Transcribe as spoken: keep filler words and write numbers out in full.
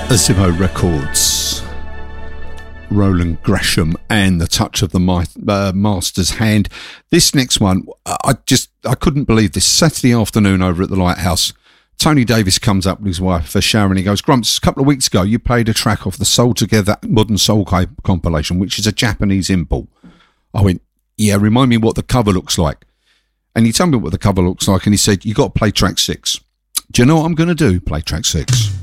Zimmo Records, Roland Gresham and the touch of the my, uh, master's hand. This next one, I just I couldn't believe this. Saturday afternoon over at the Lighthouse, Tony Davis comes up with his wife for shower and he goes, Grumps, a couple of weeks ago you played a track off the Soul Together Modern Soul compilation, which is a Japanese import. I went, yeah, remind me what the cover looks like. And he told me what the cover looks like and he said, you got to play track six. Do you know what I'm going to do? Play track six.